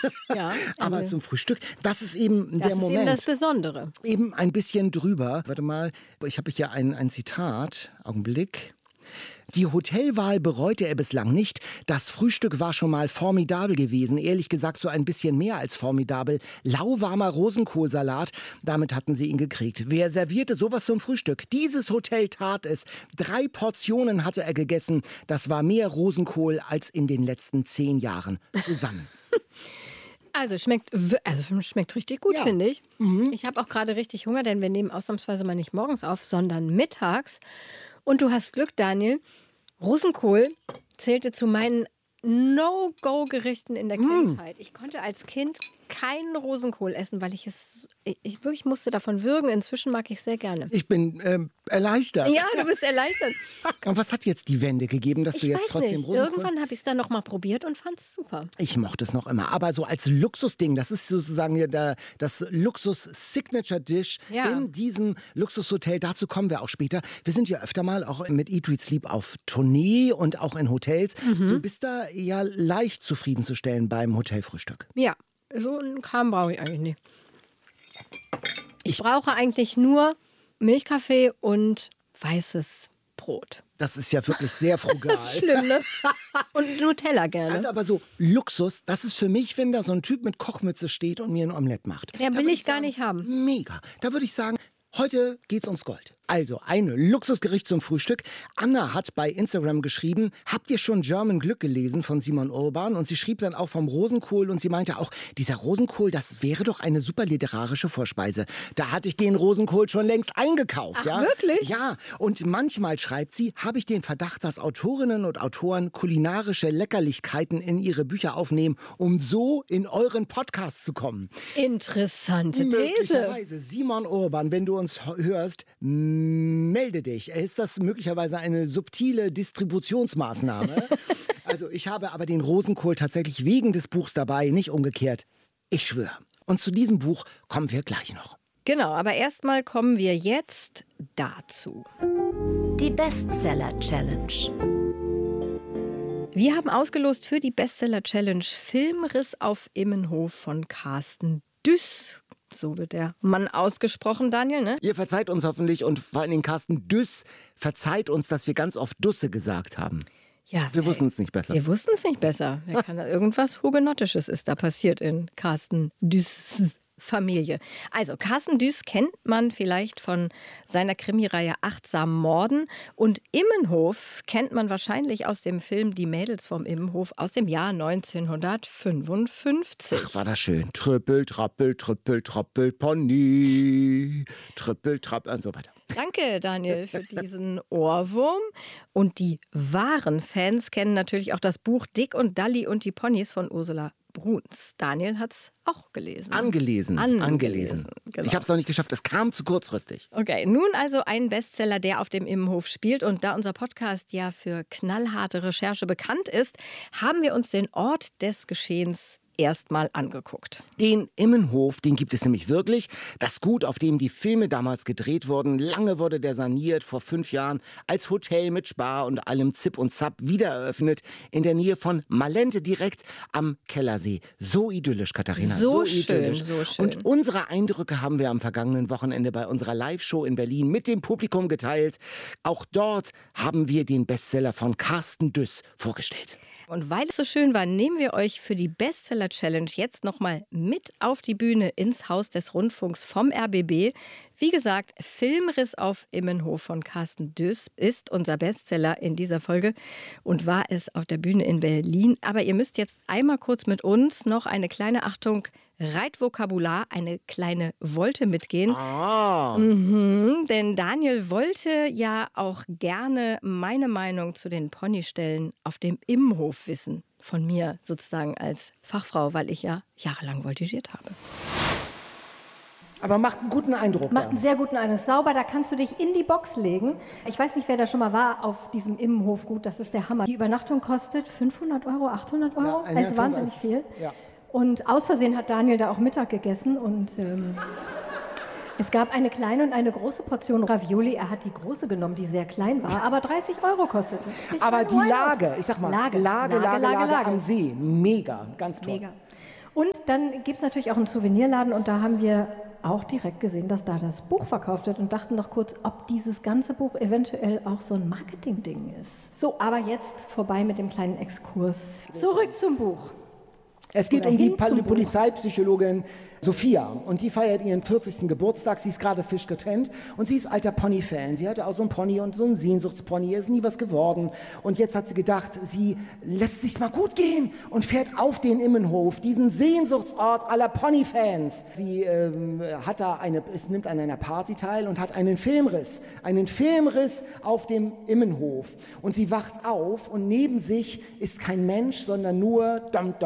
Ja, Aber zum Frühstück, das ist eben der Moment. Das ist eben das Besondere. Eben ein bisschen drüber. Warte mal, ich habe hier ein Zitat. Augenblick. Die Hotelwahl bereute er bislang nicht. Das Frühstück war schon mal formidabel gewesen. Ehrlich gesagt so ein bisschen mehr als formidabel. Lauwarmer Rosenkohlsalat, damit hatten sie ihn gekriegt. Wer servierte sowas zum Frühstück? Dieses Hotel tat es. 3 Portionen hatte er gegessen. Das war mehr Rosenkohl als in den letzten 10 Jahren zusammen. Also schmeckt richtig gut, finde ich. Ich habe auch gerade richtig Hunger, denn wir nehmen ausnahmsweise mal nicht morgens auf, sondern mittags. Und du hast Glück, Daniel. Rosenkohl zählte zu meinen No-Go-Gerichten in der Kindheit. Ich konnte als Kind keinen Rosenkohl essen, weil ich wirklich musste davon würgen. Inzwischen mag ich es sehr gerne. Ich bin erleichtert. Ja, du bist erleichtert. Und was hat jetzt die Wende gegeben, dass du jetzt trotzdem nicht. Rosenkohl... Irgendwann habe ich es dann noch mal probiert und fand es super. Ich mochte es noch immer, aber so als Luxusding, das ist sozusagen ja das Luxus-Signature-Dish in diesem Luxushotel. Dazu kommen wir auch später. Wir sind ja öfter mal auch mit Eat, Read, Sleep auf Tournee und auch in Hotels. Du bist da ja leicht zufriedenzustellen beim Hotelfrühstück. Ja, so einen Kram brauche ich eigentlich nicht. Ich brauche eigentlich nur Milchkaffee und weißes Brot. Das ist ja wirklich sehr frugal. Das ist schlimm, ne? Und Nutella gerne. Also aber so Luxus, das ist für mich, wenn da so ein Typ mit Kochmütze steht und mir ein Omelett macht. Der will ich gar nicht haben. Mega. Da würde ich sagen, heute geht's ums Gold. Also, ein Luxusgericht zum Frühstück. Anna hat bei Instagram geschrieben, habt ihr schon German Glück gelesen von Simon Urban? Und sie schrieb dann auch vom Rosenkohl und sie meinte auch, dieser Rosenkohl, das wäre doch eine super literarische Vorspeise. Da hatte ich den Rosenkohl schon längst eingekauft. Ach, wirklich? Ja, und manchmal, schreibt sie, habe ich den Verdacht, dass Autorinnen und Autoren kulinarische Leckerlichkeiten in ihre Bücher aufnehmen, um so in euren Podcast zu kommen. Interessante These. Möglicherweise, Simon Urban, wenn du uns hörst, melde dich. Ist das möglicherweise eine subtile Distributionsmaßnahme? Also ich habe aber den Rosenkohl tatsächlich wegen des Buchs dabei, nicht umgekehrt. Ich schwöre. Und zu diesem Buch kommen wir gleich noch. Genau, aber erstmal kommen wir jetzt dazu. Die Bestseller-Challenge. Wir haben ausgelost für die Bestseller-Challenge Filmriss auf Immenhof von Carsten Düss. So wird der Mann ausgesprochen, Daniel, ne? Ihr verzeiht uns hoffentlich und vor allen Dingen Carsten Düss verzeiht uns, dass wir ganz oft Dusse gesagt haben. Ja, wir wussten es nicht besser. Wir wussten es nicht besser. Irgendwas Hugenottisches ist da passiert in Carsten Düss' Familie. Also Carsten Düss kennt man vielleicht von seiner Krimireihe Achtsam Morden und Immenhof kennt man wahrscheinlich aus dem Film Die Mädels vom Immenhof aus dem Jahr 1955. Ach, war das schön. Trippel, trappel, trippel, trappel, Pony. Trippel, trappel und so weiter. Danke, Daniel, für diesen Ohrwurm. Und die wahren Fans kennen natürlich auch das Buch Dick und Dalli und die Ponys von Ursula Bruns. Daniel hat es auch gelesen. Angelesen. Genau. Ich habe es noch nicht geschafft, es kam zu kurzfristig. Okay, nun also ein Bestseller, der auf dem Immenhof spielt. Und da unser Podcast ja für knallharte Recherche bekannt ist, haben wir uns den Ort des Geschehens erstmal angeguckt. Den Immenhof, den gibt es nämlich wirklich. Das Gut, auf dem die Filme damals gedreht wurden. Lange wurde der saniert, vor 5 Jahren als Hotel mit Spa und allem Zip und Zap wieder eröffnet. In der Nähe von Malente, direkt am Kellersee. So idyllisch, Katharina. So idyllisch. Schön, so schön. Und unsere Eindrücke haben wir am vergangenen Wochenende bei unserer Live-Show in Berlin mit dem Publikum geteilt. Auch dort haben wir den Bestseller von Carsten Düss vorgestellt. Und weil es so schön war, nehmen wir euch für die Bestseller-Challenge jetzt nochmal mit auf die Bühne ins Haus des Rundfunks vom RBB. Wie gesagt, Filmriss auf Immenhof von Carsten Düss ist unser Bestseller in dieser Folge und war es auf der Bühne in Berlin. Aber ihr müsst jetzt einmal kurz mit uns noch eine kleine Achtung Reitvokabular, eine kleine Wolte mitgehen. Denn Daniel wollte ja auch gerne meine Meinung zu den Ponyställen auf dem Immenhof wissen. Von mir sozusagen als Fachfrau, weil ich ja jahrelang voltigiert habe. Aber macht einen guten Eindruck. Macht einen sehr guten Eindruck. Sauber, da kannst du dich in die Box legen. Ich weiß nicht, wer da schon mal war auf diesem Immenhofgut. Das ist der Hammer. Die Übernachtung kostet 500 Euro, 800 Euro. Ja, also wahnsinnig viel. Ja. Und aus Versehen hat Daniel da auch Mittag gegessen und es gab eine kleine und eine große Portion Ravioli. Er hat die große genommen, die sehr klein war, aber 30 Euro kostete. Aber die Lage, ich sag mal, Lage am See, mega, ganz toll. Mega. Und dann gibt es natürlich auch einen Souvenirladen und da haben wir auch direkt gesehen, dass da das Buch verkauft wird und dachten noch kurz, ob dieses ganze Buch eventuell auch so ein Marketing-Ding ist. So, aber jetzt vorbei mit dem kleinen Exkurs. Zurück zum Buch. Es geht um die Polizeipsychologin Sophia und die feiert ihren 40. Geburtstag. Sie ist gerade frisch getrennt und sie ist alter Pony-Fan. Sie hatte auch so einen Pony und so einen Sehnsuchtspony, ist nie was geworden. Und jetzt hat sie gedacht, sie lässt sich's mal gut gehen und fährt auf den Immenhof, diesen Sehnsuchtsort aller Pony-Fans. Sie nimmt an einer Party teil und hat einen Filmriss auf dem Immenhof. Und sie wacht auf und neben sich ist kein Mensch, sondern nur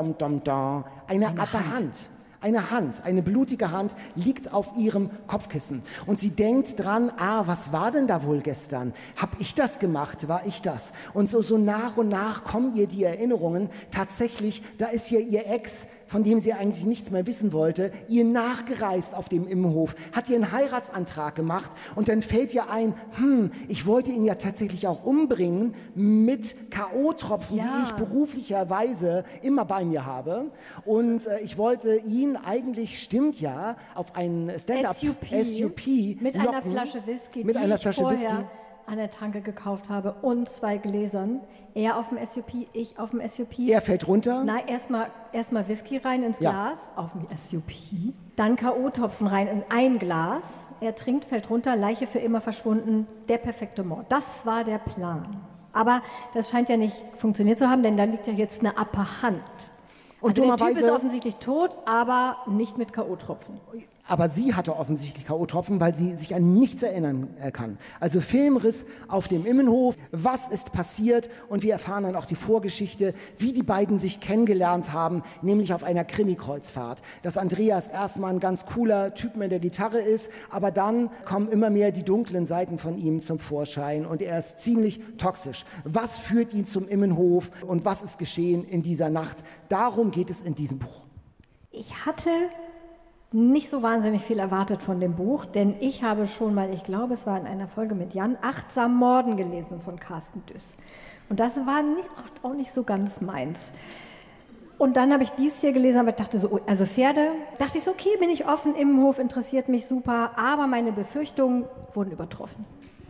eine Hand. Eine blutige Hand liegt auf ihrem Kopfkissen. Und sie denkt dran, was war denn da wohl gestern? Hab ich das gemacht? War ich das? Und so nach und nach kommen ihr die Erinnerungen. Tatsächlich, da ist ja ihr Ex, von dem sie eigentlich nichts mehr wissen wollte, ihr nachgereist auf dem Immenhof, hat ihr einen Heiratsantrag gemacht und dann fällt ihr ein, ich wollte ihn ja tatsächlich auch umbringen mit K.O.-Tropfen, die ich beruflicherweise immer bei mir habe. Und ich wollte ihn eigentlich, stimmt ja, auf einen Stand-up SUP mit locken, einer Flasche Whisky, mit einer Flasche vorher Whisky an der Tanke gekauft habe und 2 Gläsern. Er auf dem SUP, ich auf dem SUP. Er fällt runter. Nein, erstmal Whisky rein ins Glas, auf dem SUP. Dann K.O.-Tropfen rein in ein Glas. Er trinkt, fällt runter, Leiche für immer verschwunden. Der perfekte Mord. Das war der Plan. Aber das scheint ja nicht funktioniert zu haben, denn da liegt ja jetzt eine Upper-Hand. Und also der Typ ist offensichtlich tot, aber nicht mit K.O.-Tropfen. Aber sie hatte offensichtlich K.O.-Tropfen, weil sie sich an nichts erinnern kann. Also Filmriss auf dem Immenhof, was ist passiert? Und wir erfahren dann auch die Vorgeschichte, wie die beiden sich kennengelernt haben, nämlich auf einer Krimi-Kreuzfahrt. Dass Andreas erstmal ein ganz cooler Typ mit der Gitarre ist, aber dann kommen immer mehr die dunklen Seiten von ihm zum Vorschein und er ist ziemlich toxisch. Was führt ihn zum Immenhof und was ist geschehen in dieser Nacht? Darum geht es in diesem Buch. Ich hatte nicht so wahnsinnig viel erwartet von dem Buch, denn ich habe schon mal, ich glaube, es war in einer Folge mit Jan, Achtsam Morden gelesen von Carsten Düss. Und das war auch nicht so ganz meins. Und dann habe ich dies hier gelesen, aber dachte so, also Pferde, dachte ich so, okay, bin ich offen, Immenhof interessiert mich super, aber meine Befürchtungen wurden übertroffen.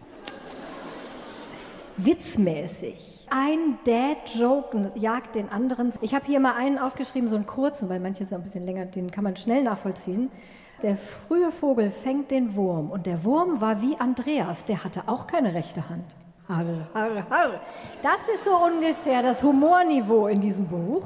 Witzmäßig. Ein Dad-Joke jagt den anderen. Ich habe hier mal einen aufgeschrieben, so einen kurzen, weil manche sind ein bisschen länger, den kann man schnell nachvollziehen. Der frühe Vogel fängt den Wurm und der Wurm war wie Andreas, der hatte auch keine rechte Hand. Harr, harr, harr. Das ist so ungefähr das Humorniveau in diesem Buch.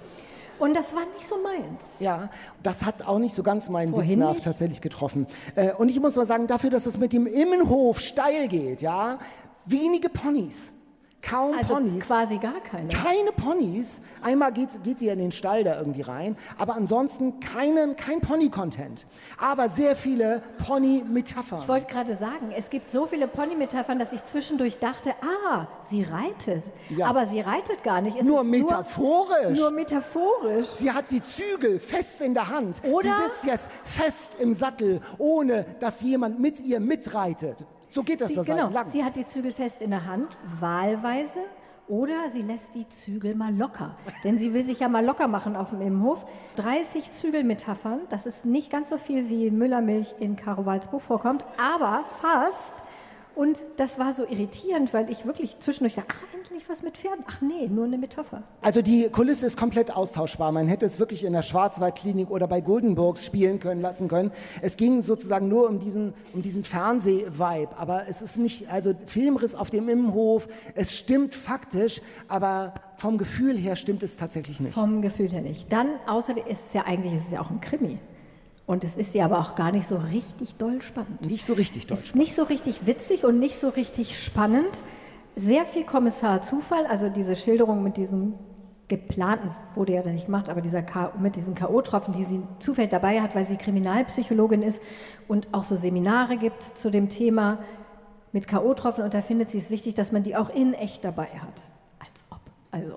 Und das war nicht so meins. Ja, das hat auch nicht so ganz meinen Witznarf tatsächlich getroffen. Und ich muss mal sagen, dafür, dass es mit dem Immenhof steil geht, ja, wenige Ponys. Kaum also Ponys. Quasi gar keine. Keine Ponys. Einmal geht sie ja in den Stall da irgendwie rein, aber ansonsten kein Pony-Content. Aber sehr viele Pony-Metaphern. Ich wollte gerade sagen, es gibt so viele Pony-Metaphern, dass ich zwischendurch dachte, sie reitet. Ja. Aber sie reitet gar nicht. Nur metaphorisch. Nur metaphorisch. Sie hat die Zügel fest in der Hand. Oder? Sie sitzt jetzt fest im Sattel, ohne dass jemand mit ihr mitreitet. So geht das genau. lang. Sie hat die Zügel fest in der Hand, wahlweise, oder sie lässt die Zügel mal locker. Denn sie will sich ja mal locker machen auf dem Immenhof. 30 Zügelmetaphern, das ist nicht ganz so viel, wie Müllermilch in Caro Walds Buch vorkommt, aber fast. Und das war so irritierend, weil ich wirklich zwischendurch dachte, endlich was mit Pferden. Ach nee, nur eine Metapher. Also die Kulisse ist komplett austauschbar. Man hätte es wirklich in der Schwarzwaldklinik oder bei Guldenburgs spielen lassen können. Es ging sozusagen nur um diesen Fernseh-Vibe. Aber es ist nicht, also Filmriss auf dem Immenhof, es stimmt faktisch, aber vom Gefühl her stimmt es tatsächlich nicht. Vom Gefühl her nicht. Dann, außerdem ist es ja auch ein Krimi. Und es ist ja aber auch gar nicht so richtig doll spannend. Nicht so richtig doll spannend. Es ist nicht so richtig witzig und nicht so richtig spannend. Sehr viel Kommissar Zufall, also diese Schilderung mit diesem geplanten, wurde ja dann nicht gemacht, aber mit diesen K.O.-Tropfen, die sie zufällig dabei hat, weil sie Kriminalpsychologin ist und auch so Seminare gibt zu dem Thema mit K.O.-Tropfen. Und da findet sie es wichtig, dass man die auch in echt dabei hat. Als ob. Also.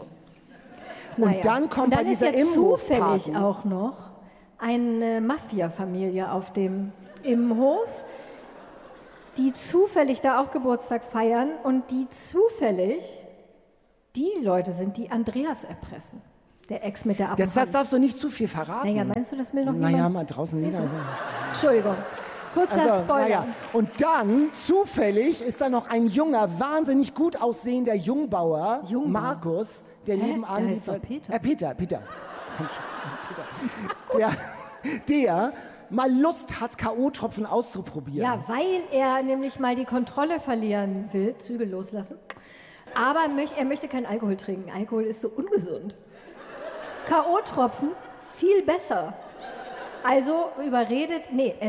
Und dann kommt bei dieser Immenhof zufällig auch noch eine Mafia-Familie auf dem Immenhof, die zufällig da auch Geburtstag feiern und die zufällig die Leute sind, die Andreas erpressen. Der Ex mit der Das darfst du nicht zu viel verraten. Naja, meinst du, das will noch Naja, niemand? mal draußen liegen. Also. Entschuldigung. Kurzer Spoiler. Naja. Und dann, zufällig, ist da noch ein junger, wahnsinnig gut aussehender Jungbauer, Markus, der nebenan... Der heißt doch Peter. Peter. Komm schon, Peter. Der mal Lust hat, K.O.-Tropfen auszuprobieren. Ja, weil er nämlich mal die Kontrolle verlieren will, Zügel loslassen. Aber er möchte keinen Alkohol trinken. Alkohol ist so ungesund. K.O.-Tropfen viel besser. Also überredet,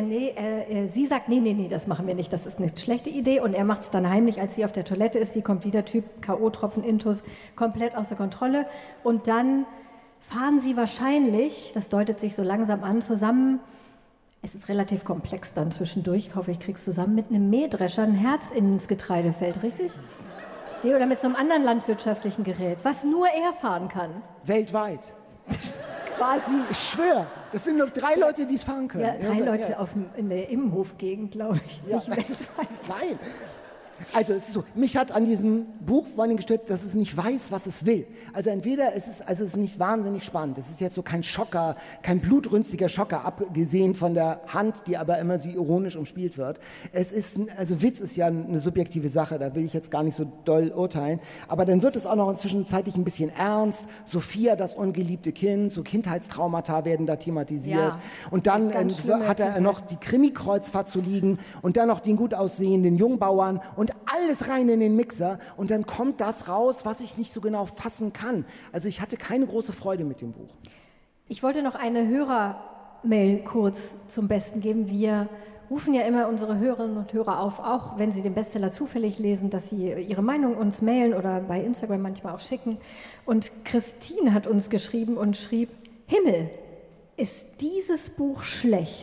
sie sagt, nee, das machen wir nicht, das ist eine schlechte Idee. Und er macht es dann heimlich, als sie auf der Toilette ist. Sie kommt wieder, Typ K.O.-Tropfen, Intus, komplett außer Kontrolle. Und dann fahren sie wahrscheinlich, das deutet sich so langsam an, zusammen, es ist relativ komplex dann zwischendurch, ich hoffe, ich krieg's zusammen, mit einem Mähdrescher ein Herz ins Getreidefeld, richtig? Nee, oder mit so einem anderen landwirtschaftlichen Gerät, was nur er fahren kann. Weltweit. Quasi. Ich schwöre, das sind nur 3 Leute, die es fahren können. Ja, 3 Leute in der Immenhof-Gegend, glaube ich. Ja. Nicht weltweit. Nein. Also es ist so, mich hat an diesem Buch vor allem gestört, dass es nicht weiß, was es will. Also entweder es ist nicht wahnsinnig spannend, es ist jetzt so kein Schocker, kein blutrünstiger Schocker, abgesehen von der Hand, die aber immer so ironisch umspielt wird. Also Witz ist ja eine subjektive Sache, da will ich jetzt gar nicht so doll urteilen, aber dann wird es auch noch zwischenzeitlich ein bisschen ernst. Sophia, das ungeliebte Kind, so Kindheitstraumata werden da thematisiert. Ja, und dann hat er noch die Krimi-Kreuzfahrt zu liegen und dann noch den gut aussehenden Jungbauern und alles rein in den Mixer und dann kommt das raus, was ich nicht so genau fassen kann. Also ich hatte keine große Freude mit dem Buch. Ich wollte noch eine Hörermail kurz zum Besten geben. Wir rufen ja immer unsere Hörerinnen und Hörer auf, auch wenn sie den Bestseller zufällig lesen, dass sie ihre Meinung uns mailen oder bei Instagram manchmal auch schicken. Und Christine hat uns geschrieben und schrieb, Himmel, ist dieses Buch schlecht?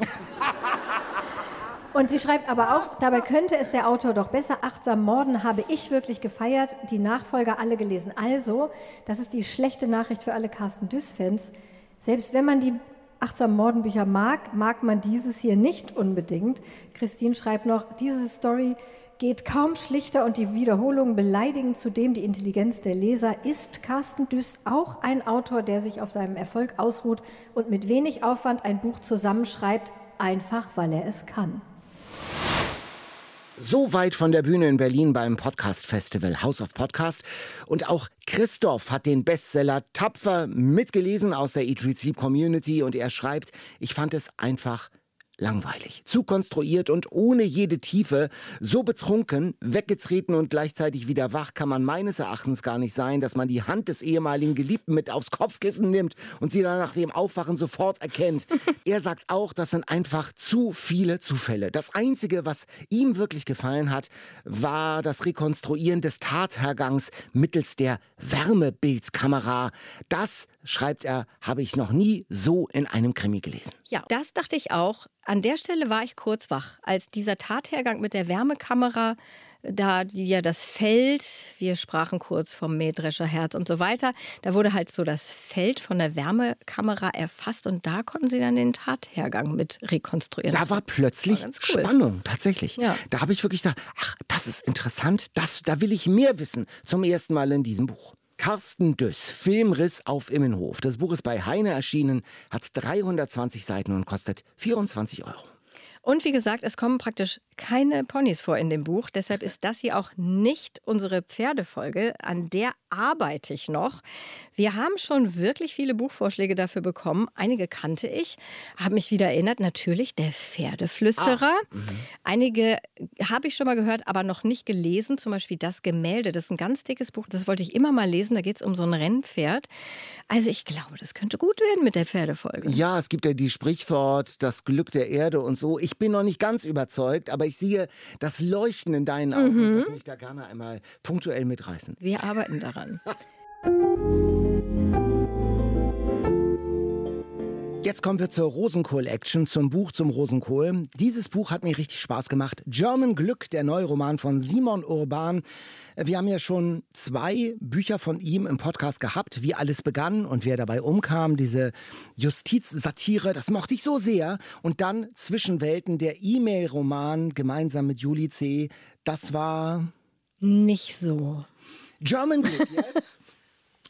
Und sie schreibt aber auch, dabei könnte es der Autor doch besser. Achtsam Morden habe ich wirklich gefeiert, die Nachfolger alle gelesen. Also, das ist die schlechte Nachricht für alle Carsten Düss-Fans. Selbst wenn man die Achtsam Morden Bücher mag man dieses hier nicht unbedingt. Christine schreibt noch, diese Story geht kaum schlichter und die Wiederholungen beleidigen zudem die Intelligenz der Leser. Ist Carsten Düss auch ein Autor, der sich auf seinem Erfolg ausruht und mit wenig Aufwand ein Buch zusammenschreibt, einfach weil er es kann? So weit von der Bühne in Berlin beim Podcast-Festival House of Podcast. Und auch Christoph hat den Bestseller tapfer mitgelesen aus der Eat, Read, Sleep Community. Und er schreibt, ich fand es einfach langweilig, zu konstruiert und ohne jede Tiefe. So betrunken, weggetreten und gleichzeitig wieder wach kann man meines Erachtens gar nicht sein, dass man die Hand des ehemaligen Geliebten mit aufs Kopfkissen nimmt und sie dann nach dem Aufwachen sofort erkennt. Er sagt auch, das sind einfach zu viele Zufälle. Das Einzige, was ihm wirklich gefallen hat, war das Rekonstruieren des Tathergangs mittels der Wärmebildskamera. Das, schreibt er, habe ich noch nie so in einem Krimi gelesen. Ja, das dachte ich auch. An der Stelle war ich kurz wach, als dieser Tathergang mit der Wärmekamera, da die ja das Feld, wir sprachen kurz vom Mähdrescherherz und so weiter, da wurde halt so das Feld von der Wärmekamera erfasst und da konnten sie dann den Tathergang mit rekonstruieren. Da war plötzlich cool. Spannung, tatsächlich. Ja. Da habe ich wirklich gedacht, ach, das ist interessant, da will ich mehr wissen, zum ersten Mal in diesem Buch. Carsten Düss, Filmriss auf Immenhof. Das Buch ist bei Heine erschienen, hat 320 Seiten und kostet 24 €. Und wie gesagt, es kommen praktisch keine Ponys vor in dem Buch. Deshalb ist das hier auch nicht unsere Pferdefolge. An der arbeite ich noch. Wir haben schon wirklich viele Buchvorschläge dafür bekommen. Einige kannte ich, habe mich wieder erinnert. Natürlich der Pferdeflüsterer. Einige habe ich schon mal gehört, aber noch nicht gelesen. Zum Beispiel Das Gemälde. Das ist ein ganz dickes Buch. Das wollte ich immer mal lesen. Da geht es um so ein Rennpferd. Also ich glaube, das könnte gut werden mit der Pferdefolge. Ja, es gibt ja die Sprichwort, das Glück der Erde und so. Ich bin noch nicht ganz überzeugt, aber ich sehe das Leuchten in deinen Augen. Lass mich da gerne einmal punktuell mitreißen. Wir arbeiten daran. Jetzt kommen wir zur Rosenkohl-Action, zum Buch zum Rosenkohl. Dieses Buch hat mir richtig Spaß gemacht. German Glück, der neue Roman von Simon Urban. Wir haben ja schon 2 Bücher von ihm im Podcast gehabt, wie alles begann und wer dabei umkam. Diese Justizsatire, das mochte ich so sehr. Und dann Zwischenwelten, der E-Mail-Roman gemeinsam mit Julie C. Das war Nicht so. German Glück jetzt.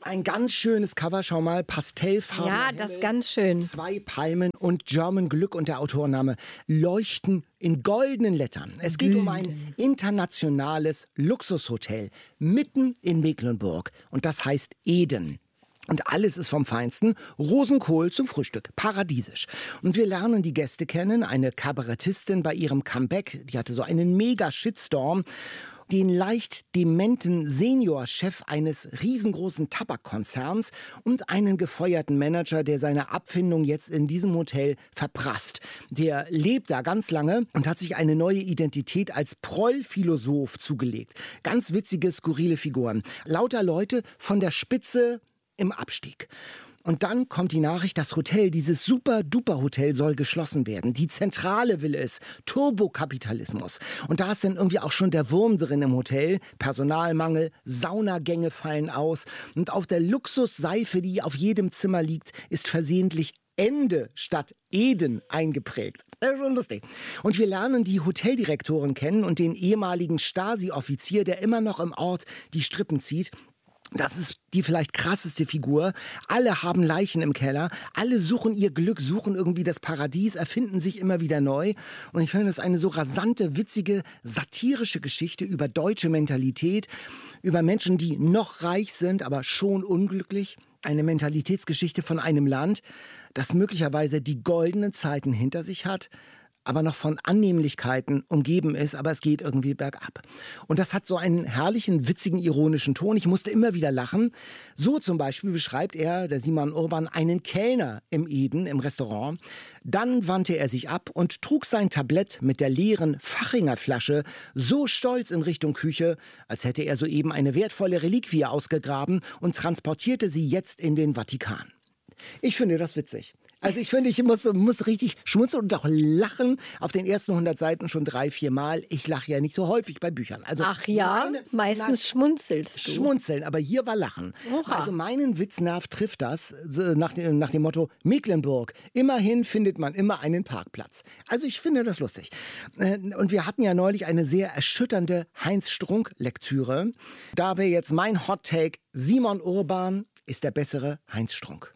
Ein ganz schönes Cover, schau mal, pastellfarben. Ja, das ist ganz schön. 2 Palmen und German Glück und der Autorname leuchten in goldenen Lettern. Es geht um ein internationales Luxushotel mitten in Mecklenburg und das heißt Eden. Und alles ist vom Feinsten. Rosenkohl zum Frühstück. Paradiesisch. Und wir lernen die Gäste kennen. Eine Kabarettistin bei ihrem Comeback. Die hatte so einen Mega-Shitstorm. Den leicht dementen Seniorchef eines riesengroßen Tabakkonzerns und einen gefeuerten Manager, der seine Abfindung jetzt in diesem Hotel verprasst. Der lebt da ganz lange und hat sich eine neue Identität als Prollphilosoph zugelegt. Ganz witzige, skurrile Figuren. Lauter Leute von der Spitze im Abstieg. Und dann kommt die Nachricht, das Hotel, dieses Super-Duper-Hotel soll geschlossen werden. Die Zentrale will es. Turbokapitalismus. Und da ist dann irgendwie auch schon der Wurm drin im Hotel. Personalmangel, Saunagänge fallen aus. Und auf der Luxusseife, die auf jedem Zimmer liegt, ist versehentlich Ende statt Eden eingeprägt. Schon lustig. Und wir lernen die Hoteldirektorin kennen und den ehemaligen Stasi-Offizier, der immer noch im Ort die Strippen zieht. Das ist die vielleicht krasseste Figur. Alle haben Leichen im Keller. Alle suchen ihr Glück, suchen irgendwie das Paradies, erfinden sich immer wieder neu. Und ich finde, das ist eine so rasante, witzige, satirische Geschichte über deutsche Mentalität, über Menschen, die noch reich sind, aber schon unglücklich. Eine Mentalitätsgeschichte von einem Land, das möglicherweise die goldenen Zeiten hinter sich hat, aber noch von Annehmlichkeiten umgeben ist, aber es geht irgendwie bergab. Und das hat so einen herrlichen, witzigen, ironischen Ton. Ich musste immer wieder lachen. So zum Beispiel beschreibt er, der Simon Urban, einen Kellner im Eden, im Restaurant. Dann wandte er sich ab und trug sein Tablett mit der leeren Fachinger Flasche so stolz in Richtung Küche, als hätte er soeben eine wertvolle Reliquie ausgegraben und transportierte sie jetzt in den Vatikan. Ich finde das witzig. Also ich finde, ich muss richtig schmunzeln und auch lachen. Auf den ersten 100 Seiten schon 3-4 Mal. Ich lache ja nicht so häufig bei Büchern. Also Ach ja, meistens schmunzelst du. Schmunzeln, aber hier war Lachen. Oha. Also meinen Witznerv trifft das nach dem Motto Mecklenburg. Immerhin findet man immer einen Parkplatz. Also ich finde das lustig. Und wir hatten ja neulich eine sehr erschütternde Heinz-Strunk-Lektüre. Da wäre jetzt mein Hot-Take, Simon Urban ist der bessere Heinz Strunk.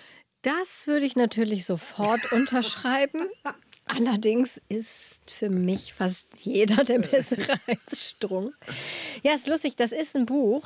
Das würde ich natürlich sofort unterschreiben. Allerdings ist für mich fast jeder der bessere Heinz Strunk. Ja, ist lustig, das ist ein Buch.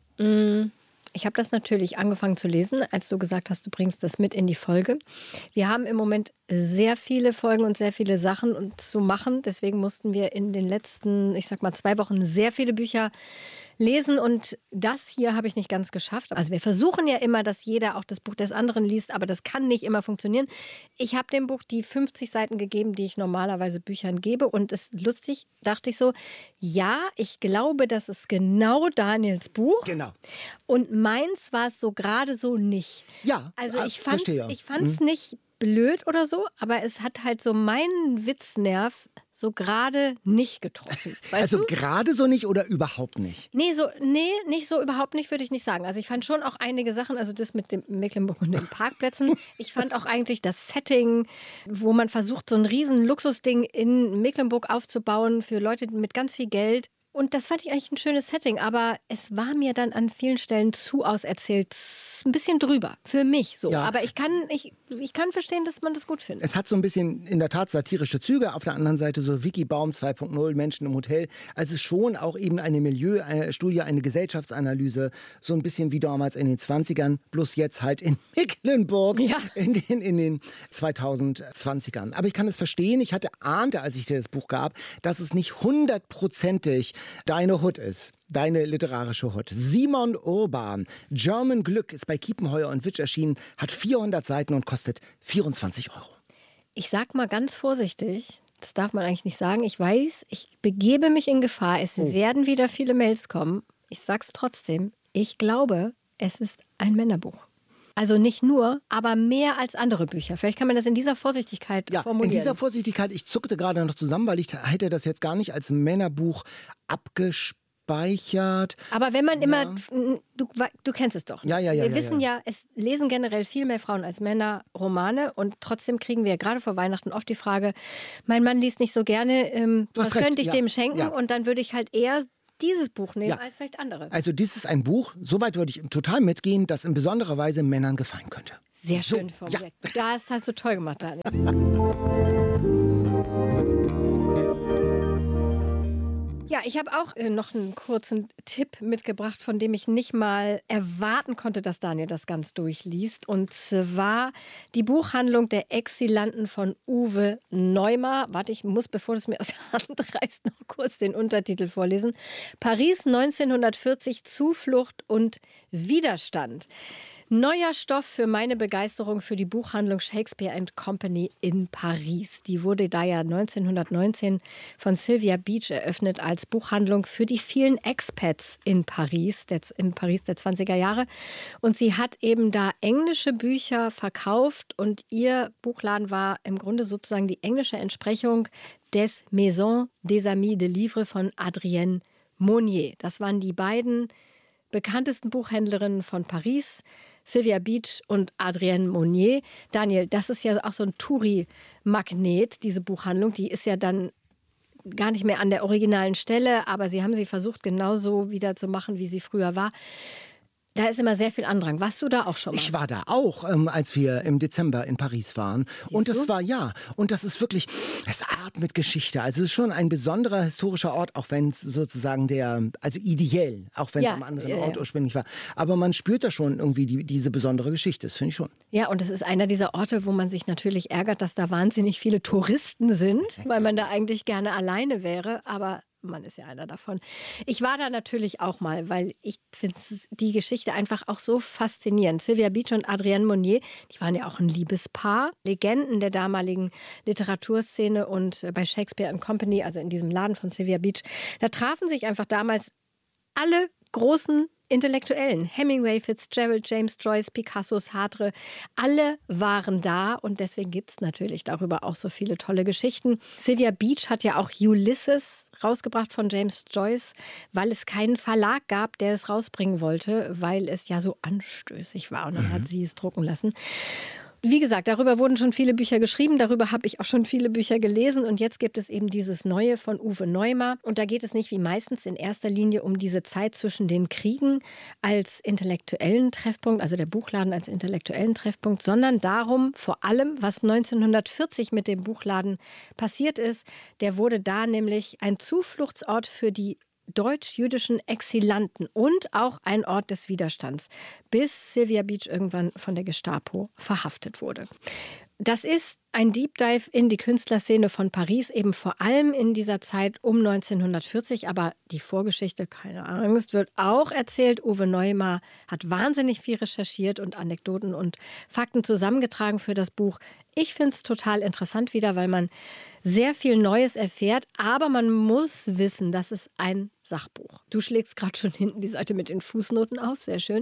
Ich habe das natürlich angefangen zu lesen, als du gesagt hast, du bringst das mit in die Folge. Wir haben im Moment sehr viele Folgen und sehr viele Sachen zu machen. Deswegen mussten wir in den letzten, 2 Wochen sehr viele Bücher lesen. Und das hier habe ich nicht ganz geschafft. Also wir versuchen ja immer, dass jeder auch das Buch des anderen liest, aber das kann nicht immer funktionieren. Ich habe dem Buch die 50 Seiten gegeben, die ich normalerweise Büchern gebe. Und es ist lustig, dachte ich so, ja, ich glaube, das ist genau Daniels Buch. Genau. Und meins war es so gerade so nicht. Ja, also ich verstehe. fand es nicht blöd oder so, aber es hat halt so meinen Witznerv so gerade nicht getroffen. Weißt Also du? gerade so nicht oder überhaupt nicht? Nee, nicht so überhaupt nicht, würde ich nicht sagen. Also ich fand schon auch einige Sachen, also das mit dem Mecklenburg und den Parkplätzen. Ich fand auch eigentlich das Setting, wo man versucht, so ein riesen Luxusding in Mecklenburg aufzubauen für Leute mit ganz viel Geld. Und das fand ich eigentlich ein schönes Setting, aber es war mir dann an vielen Stellen zu auserzählt, ein bisschen drüber, für mich so. Ja. Aber ich kann verstehen, dass man das gut findet. Es hat so ein bisschen in der Tat satirische Züge. Auf der anderen Seite so Wikibaum 2.0, Menschen im Hotel. Also schon auch eben eine Milieustudie, eine Gesellschaftsanalyse. So ein bisschen wie damals in den 20ern, bloß jetzt halt in Mecklenburg Ja. in den 2020ern. Aber ich kann es verstehen. Ich ahnte, als ich dir das Buch gab, dass es nicht 100%ig deine Hut ist. Deine literarische Hut. Simon Urban. German Glück ist bei Kiepenheuer und Witsch erschienen, hat 400 Seiten und kostet 24 €. Ich sag mal ganz vorsichtig, das darf man eigentlich nicht sagen. Ich weiß, ich begebe mich in Gefahr. Es werden wieder viele Mails kommen. Ich sag's trotzdem. Ich glaube, es ist ein Männerbuch. Also nicht nur, aber mehr als andere Bücher. Vielleicht kann man das in dieser Vorsichtigkeit formulieren. In dieser Vorsichtigkeit, ich zuckte gerade noch zusammen, weil ich hätte das jetzt gar nicht als Männerbuch abgespeichert. Aber wenn man immer, du kennst es doch. Ja. Wir wissen ja, es lesen generell viel mehr Frauen als Männer Romane und trotzdem kriegen wir gerade vor Weihnachten oft die Frage, mein Mann liest nicht so gerne, was recht, könnte ich ja, dem schenken? ja. Und dann würde ich halt eher dieses Buch nehmen Ja. als vielleicht andere. Also dies ist ein Buch, soweit würde ich total mitgehen, das in besonderer Weise Männern gefallen könnte. Sehr So, schön formuliert. Das hast du toll gemacht, Daniel. Ja, ich habe auch noch einen kurzen Tipp mitgebracht, von dem ich nicht mal erwarten konnte, dass Daniel das ganz durchliest. Und zwar die Buchhandlung der Exilanten von Uwe Neumar. Warte, ich muss, bevor du es mir aus der Hand reißt, noch kurz den Untertitel vorlesen. Paris 1940, Zuflucht und Widerstand. Neuer Stoff für meine Begeisterung für die Buchhandlung Shakespeare & Company in Paris. Die wurde da ja 1919 von Sylvia Beach eröffnet als Buchhandlung für die vielen Expats in Paris der 20er Jahre. Und sie hat eben da englische Bücher verkauft und ihr Buchladen war im Grunde sozusagen die englische Entsprechung des Maison des Amis de Livre von Adrienne Monnier. Das waren die beiden bekanntesten Buchhändlerinnen von Paris, Sylvia Beach und Adrienne Monnier. Daniel, das ist ja auch so ein Touri-Magnet, diese Buchhandlung. Die ist ja dann gar nicht mehr an der originalen Stelle, aber sie haben sie versucht, genauso wieder zu machen, wie sie früher war. Da ist immer sehr viel Andrang. Warst du da auch schon mal? Ich war da auch, als wir im Dezember in Paris waren. Und das war, und das ist wirklich, es atmet Geschichte. Also es ist schon ein besonderer historischer Ort, auch wenn es sozusagen also ideell, auch wenn es am anderen Ort ursprünglich war. Aber man spürt da schon irgendwie diese besondere Geschichte, das finde ich schon. Ja, und es ist einer dieser Orte, wo man sich natürlich ärgert, dass da wahnsinnig viele Touristen sind, weil man da eigentlich gerne alleine wäre, aber man ist ja einer davon. Ich war da natürlich auch mal, weil ich finde die Geschichte einfach auch so faszinierend. Sylvia Beach und Adrienne Monnier, die waren ja auch ein Liebespaar, Legenden der damaligen Literaturszene und bei Shakespeare & Company, also in diesem Laden von Sylvia Beach, da trafen sich einfach damals alle großen Intellektuellen. Hemingway, Fitzgerald, James Joyce, Picasso, Sartre, alle waren da und deswegen gibt es natürlich darüber auch so viele tolle Geschichten. Sylvia Beach hat ja auch Ulysses rausgebracht von James Joyce, weil es keinen Verlag gab, der es rausbringen wollte, weil es ja so anstößig war und dann hat sie es drucken lassen. Wie gesagt, darüber wurden schon viele Bücher geschrieben, darüber habe ich auch schon viele Bücher gelesen und jetzt gibt es eben dieses Neue von Uwe Neumar und da geht es nicht wie meistens in erster Linie um diese Zeit zwischen den Kriegen als intellektuellen Treffpunkt, also der Buchladen als intellektuellen Treffpunkt, sondern darum vor allem, was 1940 mit dem Buchladen passiert ist. Der wurde da nämlich ein Zufluchtsort für die deutsch-jüdischen Exilanten und auch ein Ort des Widerstands, bis Sylvia Beach irgendwann von der Gestapo verhaftet wurde. Das ist ein Deep Dive in die Künstlerszene von Paris, eben vor allem in dieser Zeit um 1940. Aber die Vorgeschichte, keine Angst, wird auch erzählt. Uwe Neumar hat wahnsinnig viel recherchiert und Anekdoten und Fakten zusammengetragen für das Buch. Ich finde es total interessant wieder, weil man sehr viel Neues erfährt. Aber man muss wissen, das ist ein Sachbuch. Du schlägst gerade schon hinten die Seite mit den Fußnoten auf. Sehr schön.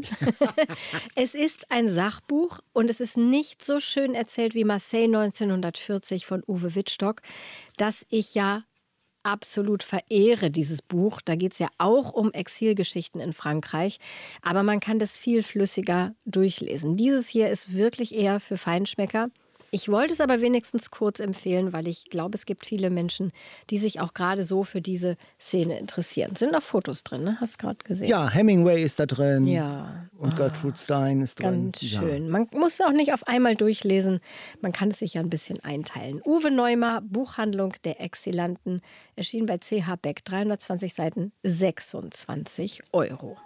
Es ist ein Sachbuch und es ist nicht so schön erzählt wie Marseille 1940 von Uwe Wittstock, das ich ja absolut verehre, dieses Buch. Da geht es ja auch um Exilgeschichten in Frankreich, aber man kann das viel flüssiger durchlesen. Dieses hier ist wirklich eher für Feinschmecker. Ich wollte es aber wenigstens kurz empfehlen, weil ich glaube, es gibt viele Menschen, die sich auch gerade so für diese Szene interessieren. Es sind noch Fotos drin, ne? Hast du gerade gesehen? Ja, Hemingway ist da drin. Ja. Und Gertrude Stein ist drin. Ganz schön. Man muss auch nicht auf einmal durchlesen. Man kann es sich ja ein bisschen einteilen. Uwe Neumar, Buchhandlung der Exilanten, erschien bei CH Beck, 320 Seiten, 26 €.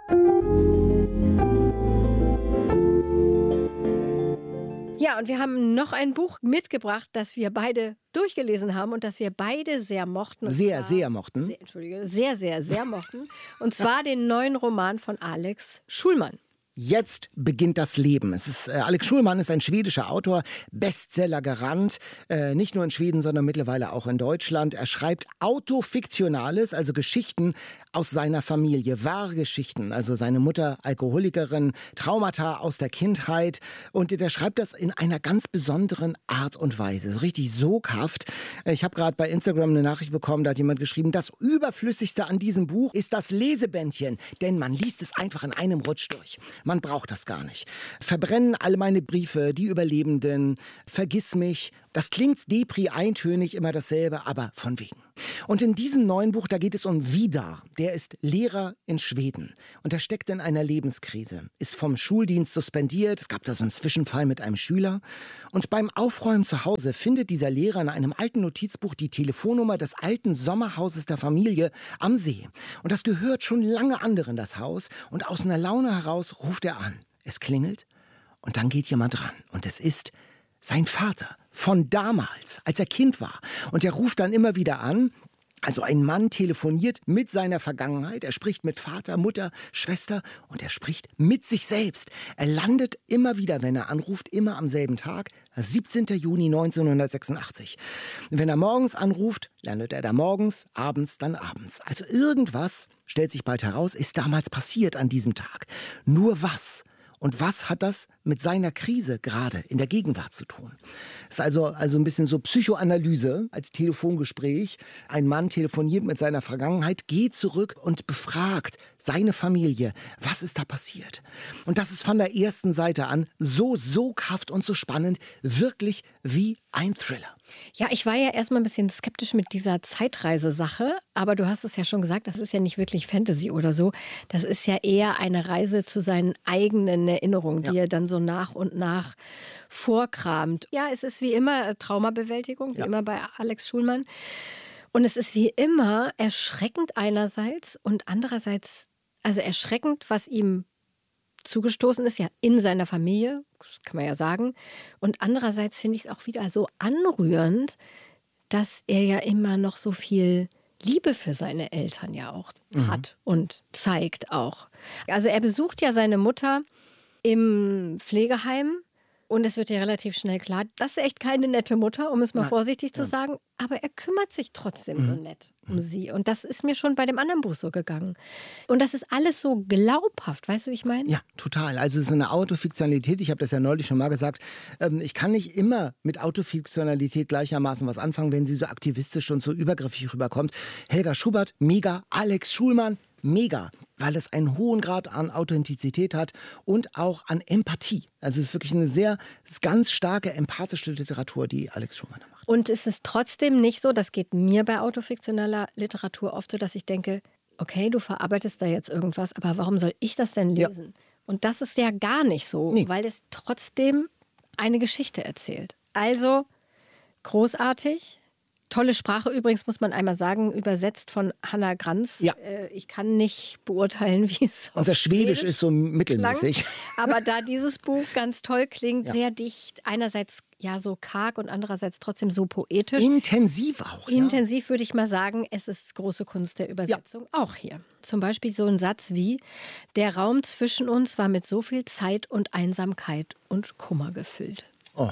Ja, und wir haben noch ein Buch mitgebracht, das wir beide durchgelesen haben und das wir beide sehr mochten. Sehr mochten. Sehr mochten. Und zwar den neuen Roman von Alex Schulman. Jetzt beginnt das Leben. Alex Schulman ist ein schwedischer Autor, Bestseller-Garant, nicht nur in Schweden, sondern mittlerweile auch in Deutschland. Er schreibt Autofiktionales, also Geschichten aus seiner Familie, wahre Geschichten. Also seine Mutter Alkoholikerin, Traumata aus der Kindheit. Und der schreibt das in einer ganz besonderen Art und Weise, so richtig soghaft. Ich habe gerade bei Instagram eine Nachricht bekommen, da hat jemand geschrieben, das Überflüssigste an diesem Buch ist das Lesebändchen, denn man liest es einfach in einem Rutsch durch. Man braucht das gar nicht. Verbrennen alle meine Briefe, die Überlebenden, vergiss mich Das klingt eintönig, immer dasselbe, aber von wegen. Und in diesem neuen Buch, da geht es um Vidar. Der ist Lehrer in Schweden und er steckt in einer Lebenskrise, ist vom Schuldienst suspendiert. Es gab da so einen Zwischenfall mit einem Schüler. Und beim Aufräumen zu Hause findet dieser Lehrer in einem alten Notizbuch die Telefonnummer des alten Sommerhauses der Familie am See. Und das gehört schon lange anderen, das Haus. Und aus einer Laune heraus ruft er an. Es klingelt und dann geht jemand ran. Und es ist sein Vater von damals, als er Kind war. Und er ruft dann immer wieder an. Also ein Mann telefoniert mit seiner Vergangenheit. Er spricht mit Vater, Mutter, Schwester und er spricht mit sich selbst. Er landet immer wieder, wenn er anruft, immer am selben Tag, 17. Juni 1986. Und wenn er morgens anruft, landet er da morgens, abends dann abends. Also irgendwas, stellt sich bald heraus, ist damals passiert an diesem Tag. Nur was? Und was hat das mit seiner Krise gerade in der Gegenwart zu tun? Es ist also ein bisschen so Psychoanalyse als Telefongespräch. Ein Mann telefoniert mit seiner Vergangenheit, geht zurück und befragt seine Familie. Was ist da passiert? Und das ist von der ersten Seite an so soghaft und so spannend, wirklich wie ein Thriller. Ja, ich war ja erstmal ein bisschen skeptisch mit dieser Zeitreisesache, aber du hast es ja schon gesagt, das ist ja nicht wirklich Fantasy oder so. Das ist ja eher eine Reise zu seinen eigenen Erinnerungen, die er dann so nach und nach vorkramt. Ja, es ist wie immer Traumabewältigung, wie immer bei Alex Schulman. Und es ist wie immer erschreckend einerseits und andererseits, also erschreckend, was ihm zugestoßen ist, ja in seiner Familie, das kann man ja sagen. Und andererseits finde ich es auch wieder so anrührend, dass er ja immer noch so viel Liebe für seine Eltern ja auch hat und zeigt auch. Also er besucht ja seine Mutter im Pflegeheim und es wird ja relativ schnell klar, das ist echt keine nette Mutter, um es mal vorsichtig zu sagen, aber er kümmert sich trotzdem so nett um sie. Und das ist mir schon bei dem anderen Buch so gegangen. Und das ist alles so glaubhaft, weißt du, wie ich meine? Ja, total. Also es ist eine Autofiktionalität, ich habe das ja neulich schon mal gesagt, ich kann nicht immer mit Autofiktionalität gleichermaßen was anfangen, wenn sie so aktivistisch und so übergriffig rüberkommt. Helga Schubert, mega. Alex Schulman, mega, weil es einen hohen Grad an Authentizität hat und auch an Empathie. Also es ist wirklich ganz starke empathische Literatur, die Alex Schulman macht. Und es ist trotzdem nicht so, das geht mir bei autofiktioneller Literatur oft so, dass ich denke, okay, du verarbeitest da jetzt irgendwas, aber warum soll ich das denn lesen? Ja. Und das ist ja gar nicht so, weil es trotzdem eine Geschichte erzählt. Also großartig. Tolle Sprache übrigens, muss man einmal sagen, übersetzt von Hannah Granz. Ja. Ich kann nicht beurteilen, wie es unser Schwedisch ist so mittelmäßig. Klang, aber da dieses Buch ganz toll klingt, sehr dicht, einerseits ja so karg und andererseits trotzdem so poetisch. Intensiv auch. Intensiv würde ich mal sagen, es ist große Kunst der Übersetzung auch hier. Zum Beispiel so ein Satz wie, der Raum zwischen uns war mit so viel Zeit und Einsamkeit und Kummer gefüllt.